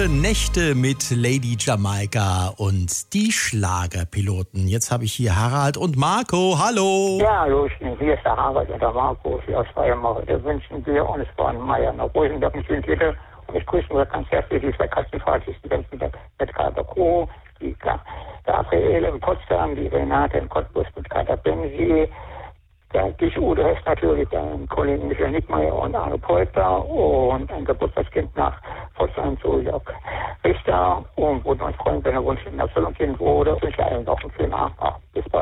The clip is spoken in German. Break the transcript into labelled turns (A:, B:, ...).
A: Gute Nächte mit Lady Jamaika und die Schlagerpiloten. Jetzt habe ich hier Harald und Marco. Hallo.
B: Ja, hallo, hier ist der Harald und der Marco aus Weimar. Wir wünschen dir und es war Meier nach Rosenberg mit Titel. Und ich grüße nur ganz herzlich die zwei Katzenfahrtis, die ganzen mit Kater Kro, der Raphael in Potsdam, die Renate in Cottbus mit Kater Benji, dich, Udo Hess natürlich, dein Kollegen Michael Nickmeyer und Arne Polter und ein Geburtstagskind nach Potsdam zu Jörg Richter und würden uns freuen, wenn er Wunsch in Erfüllung gehen würde. Ich wünsche allen noch einen schönen Abend. Bis bald.